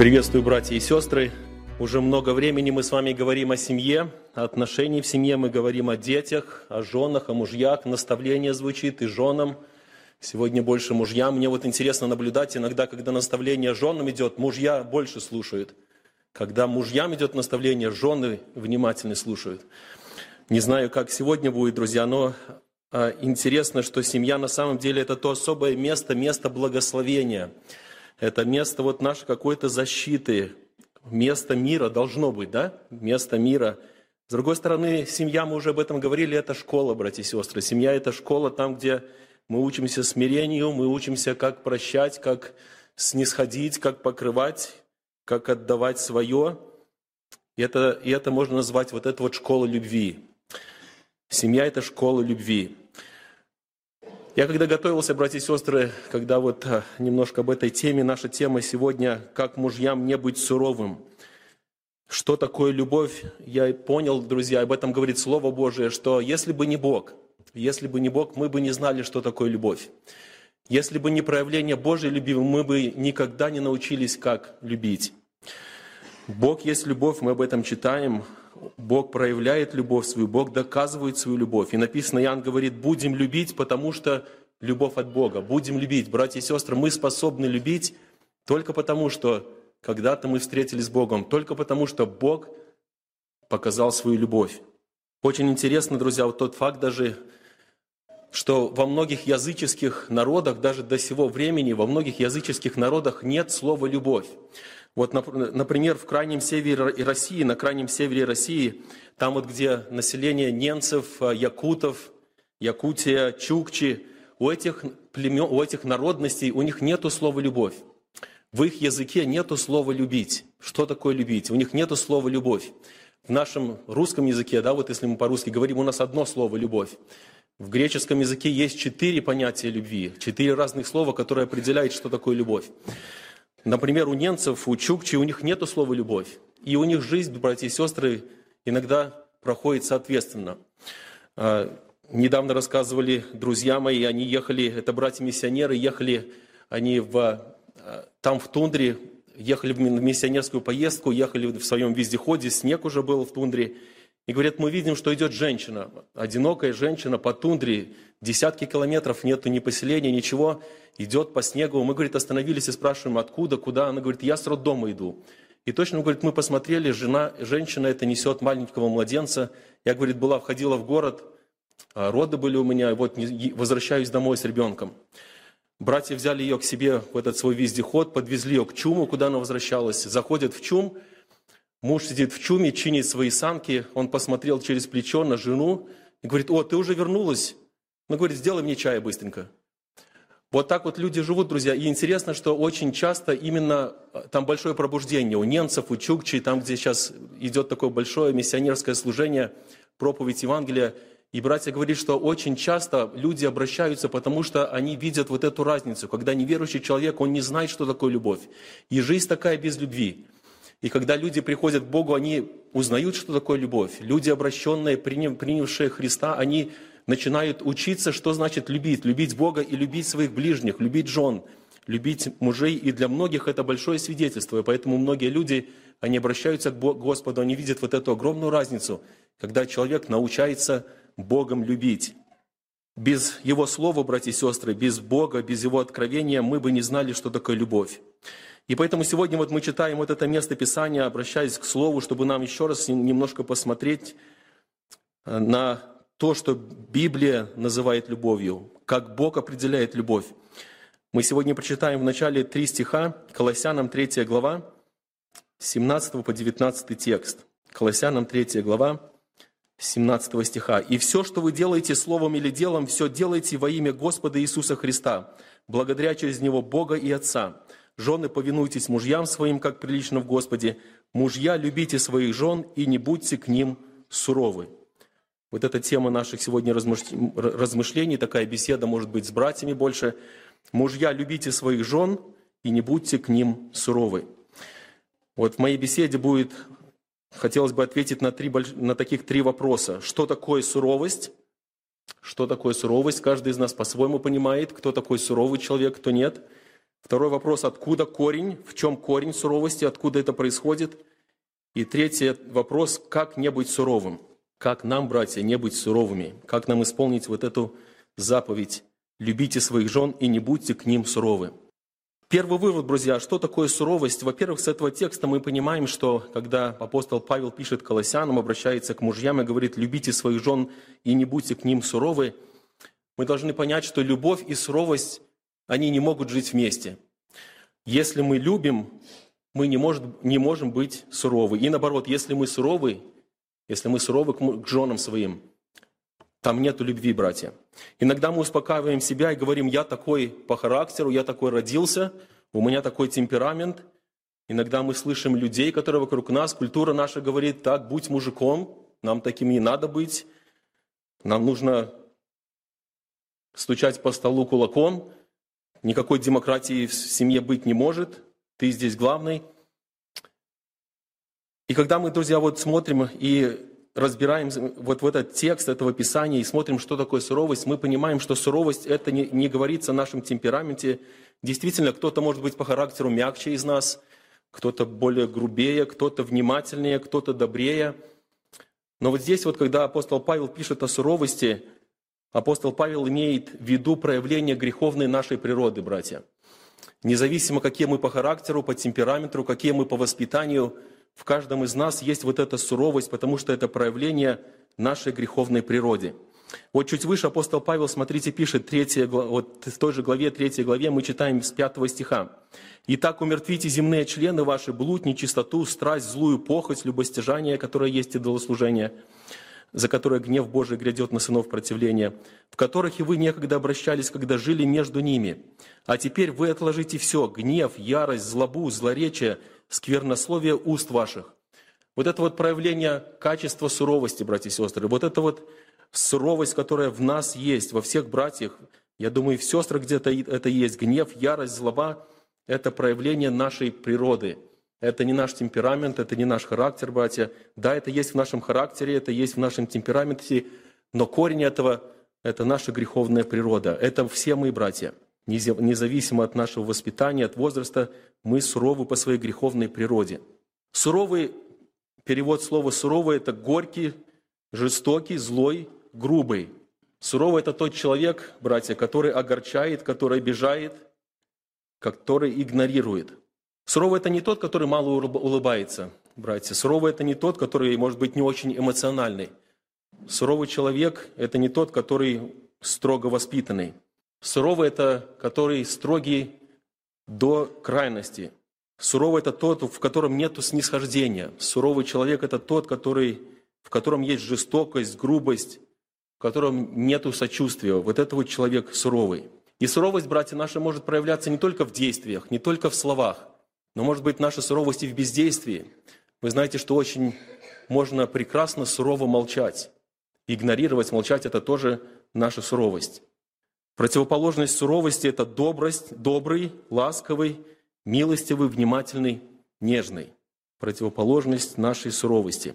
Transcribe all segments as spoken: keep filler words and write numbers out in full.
Приветствую, братья и сестры. Уже много времени мы с вами говорим о семье, о отношениях в семье, мы говорим о детях, о женах, о мужьях. Наставление звучит и женам. Сегодня больше мужьям. Мне вот интересно наблюдать иногда, когда наставление женам идет, мужья больше слушают. Когда мужьям идет наставление, жены внимательно слушают. Не знаю, как сегодня будет, друзья, но а, интересно, что семья на самом деле это то особое место, место благословения. Это место вот нашей какой-то защиты, место мира должно быть, да? Место мира. С другой стороны, семья, мы уже об этом говорили, это школа, братья и сестры. Семья – это школа там, где мы учимся смирению, мы учимся, как прощать, как снисходить, как покрывать, как отдавать свое. И это, и это можно назвать вот это вот школа любви. Семья – это школа любви. Я когда готовился, братья и сестры, когда вот немножко об этой теме, наша тема сегодня, как мужьям не быть суровым. Что такое любовь? Я понял, друзья, об этом говорит Слово Божие, что если бы не Бог, если бы не Бог, мы бы не знали, что такое любовь. Если бы не проявление Божьей любви, мы бы никогда не научились, как любить. Бог есть любовь, мы об этом читаем. Бог проявляет любовь свою, Бог доказывает свою любовь. И написано, Иоанн говорит, будем любить, потому что любовь от Бога. Будем любить. Братья и сестры, мы способны любить только потому, что когда-то мы встретились с Богом, только потому, что Бог показал свою любовь. Очень интересно, друзья, вот тот факт даже, что во многих языческих народах, даже до сего времени, во многих языческих народах нет слова «любовь». Вот, например, в крайнем севере России, на крайнем севере России, там вот, где население немцев, якутов, Якутия, чукчи, у этих племен, у этих народностей, у них нету слова «любовь». В их языке нету слова «любить». Что такое «любить»? У них нету слова «любовь». В нашем русском языке, да, вот если мы по-русски говорим, у нас одно слово «любовь». В греческом языке есть четыре понятия любви, четыре разных слова, которые определяют, что такое любовь. Например, у немцев, у чукчи, у них нету слова «любовь». И у них жизнь, братья и сестры, иногда проходит соответственно. Недавно рассказывали друзья мои, они ехали, это братья-миссионеры, ехали они в, там в тундре, ехали в миссионерскую поездку, ехали в своем вездеходе, снег уже был в тундре. И говорят, мы видим, что идет женщина, одинокая женщина по тундре, десятки километров, нету ни поселения, ничего, идет по снегу. Мы, говорит, остановились и спрашиваем, откуда, куда. Она говорит, я с роддома иду. И точно, говорит, мы посмотрели, жена, женщина эта несет маленького младенца. Я, говорит, была, входила в город, роды были у меня, вот возвращаюсь домой с ребенком. Братья взяли ее к себе в этот свой вездеход, подвезли ее к чуму, куда она возвращалась. Заходят в чум. Муж сидит в чуме, чинит свои санки, он посмотрел через плечо на жену и говорит, о, ты уже вернулась? Он говорит, сделай мне чая быстренько. Вот так вот люди живут, друзья. И интересно, что очень часто именно там большое пробуждение у немцев, у чукчей, там, где сейчас идет такое большое миссионерское служение, проповедь Евангелия. И братья говорят, что очень часто люди обращаются, потому что они видят вот эту разницу, когда неверующий человек, он не знает, что такое любовь. И жизнь такая без любви. И когда люди приходят к Богу, они узнают, что такое любовь. Люди, обращенные, принявшие Христа, они начинают учиться, что значит любить. Любить Бога и любить своих ближних, любить жен, любить мужей. И для многих это большое свидетельство. И поэтому многие люди, они обращаются к Господу, они видят вот эту огромную разницу, когда человек научается Богом любить. Без Его Слова, братья и сестры, без Бога, без Его откровения мы бы не знали, что такое любовь. И поэтому сегодня вот мы читаем вот это место Писания, обращаясь к Слову, чтобы нам еще раз немножко посмотреть на то, что Библия называет любовью, как Бог определяет любовь. Мы сегодня прочитаем в начале три стиха, Колоссянам третья глава, с семнадцатого по девятнадцатый текст. Колоссянам третья глава, с семнадцатого стиха. «И все, что вы делаете словом или делом, все делайте во имя Господа Иисуса Христа, благодаря через Него Бога и Отца. Жены, повинуйтесь мужьям своим, как прилично в Господе. Мужья, любите своих жен и не будьте к ним суровы». Вот эта тема наших сегодня размышлений, такая беседа, может быть, с братьями больше. Мужья, любите своих жен и не будьте к ним суровы. Вот в моей беседе будет, хотелось бы ответить на, три, на таких три вопроса. Что такое суровость? Что такое суровость? Каждый из нас по-своему понимает, кто такой суровый человек, кто нет. Второй вопрос, откуда корень, в чем корень суровости, откуда это происходит. И третий вопрос, как не быть суровым. Как нам, братья, не быть суровыми? Как нам исполнить вот эту заповедь «Любите своих жен и не будьте к ним суровы». Первый вывод, друзья, что такое суровость? Во-первых, с этого текста мы понимаем, что когда апостол Павел пишет Колоссянам, обращается к мужьям и говорит «любите своих жен и не будьте к ним суровы», мы должны понять, что любовь и суровость, они не могут жить вместе. Если мы любим, мы не, может, не можем быть суровы. И наоборот, если мы суровы, если мы суровы к женам своим, там нету любви, братья. Иногда мы успокаиваем себя и говорим, я такой по характеру, я такой родился, у меня такой темперамент. Иногда мы слышим людей, которые вокруг нас, культура наша говорит, так, будь мужиком, нам таким не надо быть, нам нужно стучать по столу кулаком, никакой демократии в семье быть не может, ты здесь главный. И когда мы, друзья, вот смотрим и разбираем вот в этот текст этого Писания и смотрим, что такое суровость, мы понимаем, что суровость – это не, не говорится о нашем темпераменте. Действительно, кто-то может быть по характеру мягче из нас, кто-то более грубее, кто-то внимательнее, кто-то добрее. Но вот здесь вот, когда апостол Павел пишет о суровости, апостол Павел имеет в виду проявление греховной нашей природы, братья. Независимо, какие мы по характеру, по темпераменту, какие мы по воспитанию, в каждом из нас есть вот эта суровость, потому что это проявление нашей греховной природы. Вот чуть выше апостол Павел, смотрите, пишет, третья, вот в той же главе, третьей главе, мы читаем с пятого стиха. «Итак, умертвите земные члены ваши, блуд, нечистоту, страсть, злую похоть, любостяжание, которое есть идолослужение, за которое гнев Божий грядет на сынов противления, в которых и вы некогда обращались, когда жили между ними. А теперь вы отложите все, гнев, ярость, злобу, злоречие, сквернословие уст ваших». Вот это вот проявление качества суровости, братья и сестры, вот это вот суровость, которая в нас есть, во всех братьях, я думаю, в сестрах где-то это есть, гнев, ярость, злоба, это проявление нашей природы. Это не наш темперамент, это не наш характер, братья. Да, это есть в нашем характере, это есть в нашем темпераменте, но корень этого – это наша греховная природа. Это все мы, братья. Независимо от нашего воспитания, от возраста, мы суровы по своей греховной природе. Суровый, перевод слова «суровый» – это горький, жестокий, злой, грубый. Суровый – это тот человек, братья, который огорчает, который обижает, который игнорирует. Суровый – это не тот, который мало улыбается, братья. Суровый – это не тот, который, может быть, не очень эмоциональный. Суровый человек – это не тот, который строго воспитанный. Суровый – это который строгий до крайности. Суровый – это тот, в котором нет снисхождения. Суровый человек – это тот, который, в котором есть жестокость, грубость, в котором нет сочувствия. Вот это вот человек суровый. И суровость, братья, наша может проявляться не только в действиях, не только в словах, но может быть наша суровость и в бездействии. Вы знаете, что очень можно прекрасно сурово молчать. Игнорировать, молчать – это тоже наша суровость. Противоположность суровости – это добрость, добрый, ласковый, милостивый, внимательный, нежный. Противоположность нашей суровости.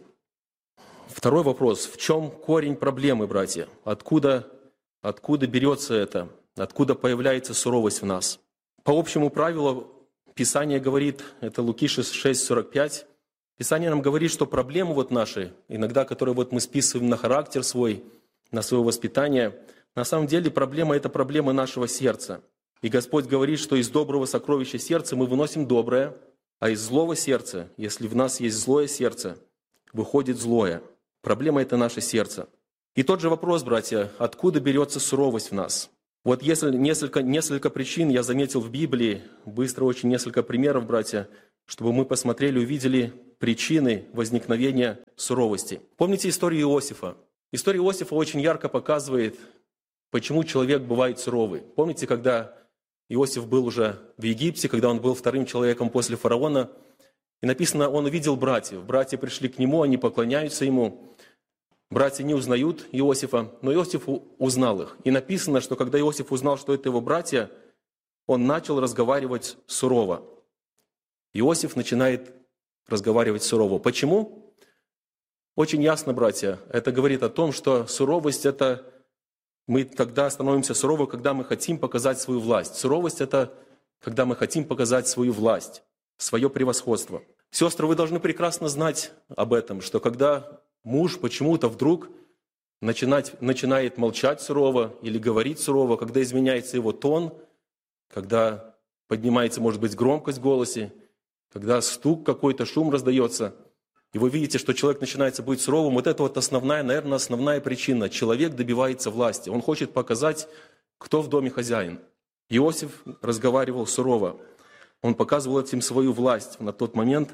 Второй вопрос. В чем корень проблемы, братья? Откуда, откуда берется это? Откуда появляется суровость в нас? По общему правилу Писание говорит, это Луки шесть сорок пять, Писание нам говорит, что проблемы вот наши, иногда, которые вот мы списываем на характер свой, на свое воспитание, на самом деле проблема – это проблема нашего сердца. И Господь говорит, что из доброго сокровища сердца мы выносим доброе, а из злого сердца, если в нас есть злое сердце, выходит злое. Проблема – это наше сердце. И тот же вопрос, братья, откуда берется суровость в нас? Вот если несколько, несколько причин я заметил в Библии, быстро очень несколько примеров, братья, чтобы мы посмотрели, увидели причины возникновения суровости. Помните историю Иосифа? История Иосифа очень ярко показывает, почему человек бывает суровый. Помните, когда Иосиф был уже в Египте, когда он был вторым человеком после фараона, и написано, он увидел братьев. Братья пришли к нему, они поклоняются ему. Братья не узнают Иосифа, но Иосиф узнал их. И написано, что когда Иосиф узнал, что это его братья, он начал разговаривать сурово. Иосиф начинает разговаривать сурово. Почему? Очень ясно, братья. Это говорит о том, что суровость – это... Мы тогда становимся суровы, когда мы хотим показать свою власть. Суровость – это когда мы хотим показать свою власть, свое превосходство. Сестры, вы должны прекрасно знать об этом, что когда муж почему-то вдруг начинать, начинает молчать сурово или говорить сурово, когда изменяется его тон, когда поднимается, может быть, громкость в голосе, когда стук какой-то, шум раздается, и вы видите, что человек начинает быть суровым, вот это вот основная, наверное, основная причина. Человек добивается власти, он хочет показать, кто в доме хозяин. Иосиф разговаривал сурово, он показывал этим свою власть на тот момент.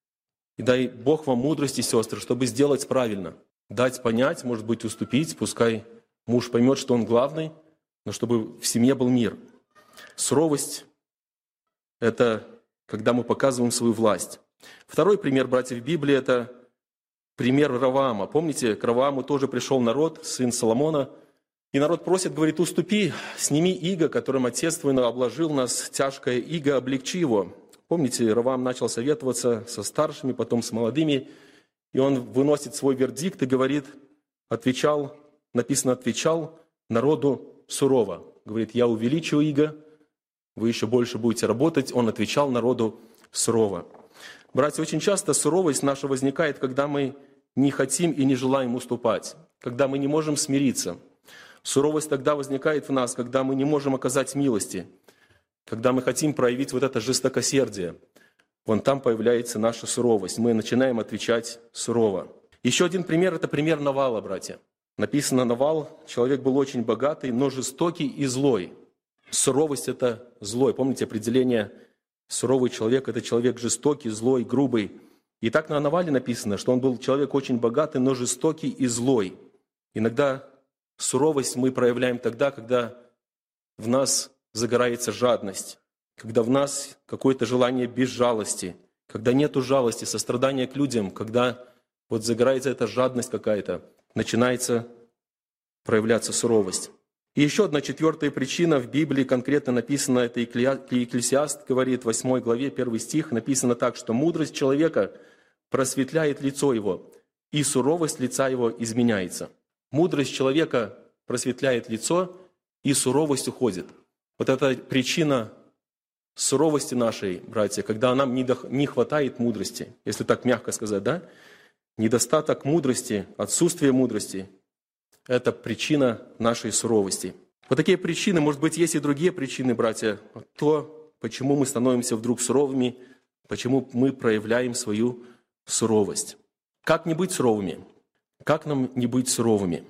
И дай Бог вам мудрости, сестры, чтобы сделать правильно. Дать понять, может быть, уступить, пускай муж поймет, что он главный, но чтобы в семье был мир. Суровость – это когда мы показываем свою власть. Второй пример, братья, в Библии – это пример Ровоама. Помните, к Ровоаму тоже пришел народ, сын Соломона, и народ просит, говорит, уступи, сними иго, которым отец твой обложил нас, тяжкое иго, облегчи его. Помните, Ровоам начал советоваться со старшими, потом с молодыми, и он выносит свой вердикт и говорит, отвечал, написано, отвечал народу сурово. Говорит, я увеличу иго, вы еще больше будете работать. Он отвечал народу сурово. Братья, очень часто суровость наша возникает, когда мы не хотим и не желаем уступать, когда мы не можем смириться. Суровость тогда возникает в нас, когда мы не можем оказать милости, когда мы хотим проявить вот это жестокосердие. Вон там появляется наша суровость. Мы начинаем отвечать сурово. Еще один пример – это пример Навала, братья. Написано, Навал, человек был очень богатый, но жестокий и злой. Суровость – это злой. Помните определение? Суровый человек – это человек жестокий, злой, грубый. И так на Навале написано, что он был человек очень богатый, но жестокий и злой. Иногда суровость мы проявляем тогда, когда в нас загорается жадность, когда в нас какое-то желание без жалости, когда нету жалости, сострадания к людям, когда вот загорается эта жадность какая-то, начинается проявляться суровость. И еще одна четвертая причина в Библии конкретно написано, это Екклесиаст говорит в восьмой главе, первый стих, написано так, что мудрость человека просветляет лицо его, и суровость лица его изменяется. Мудрость человека просветляет лицо, и суровость уходит. Вот это причина суровости нашей, братья, когда нам не хватает мудрости, если так мягко сказать, да? Недостаток мудрости, отсутствие мудрости – это причина нашей суровости. Вот такие причины, может быть, есть и другие причины, братья, то, почему мы становимся вдруг суровыми, почему мы проявляем свою суровость. Как не быть суровыми? Как нам не быть суровыми?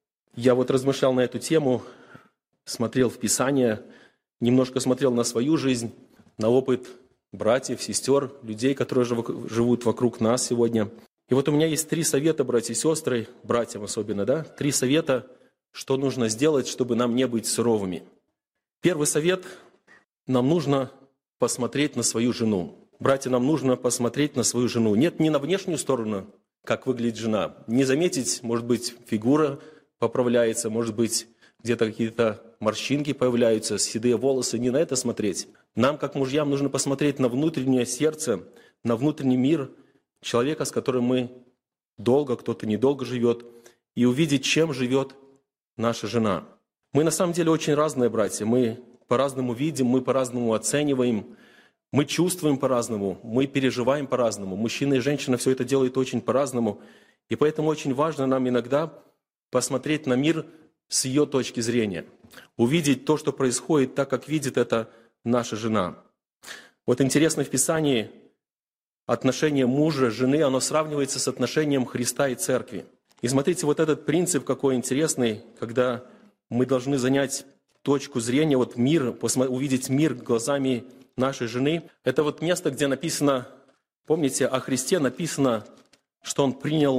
Я вот размышлял на эту тему, смотрел в Писание, немножко смотрел на свою жизнь, на опыт братьев, сестер, людей, которые живут вокруг нас сегодня. И вот у меня есть три совета, братья и сестры, братьям особенно, да? Три совета, что нужно сделать, чтобы нам не быть суровыми. Первый совет – нам нужно посмотреть на свою жену. Братья, нам нужно посмотреть на свою жену. Нет, не на внешнюю сторону, как выглядит жена. Не заметить, может быть, фигура поправляется, может быть, где-то какие-то морщинки появляются, седые волосы. Не на это смотреть. Нам, как мужьям, нужно посмотреть на внутреннее сердце, на внутренний мир человека, с которым мы долго, кто-то недолго живет, и увидеть, чем живет наша жена. Мы на самом деле очень разные, братья. Мы по-разному видим, мы по-разному оцениваем, мы чувствуем по-разному, мы переживаем по-разному. Мужчина и женщина все это делают очень по-разному. И поэтому очень важно нам иногда посмотреть на мир с ее точки зрения. Увидеть то, что происходит, так, как видит это наша жена. Вот интересно в Писании отношение мужа, жены, оно сравнивается с отношением Христа и Церкви. И смотрите, вот этот принцип какой интересный, когда мы должны занять точку зрения, вот мир, увидеть мир глазами нашей жены. Это вот место, где написано, помните, о Христе написано, что Он принял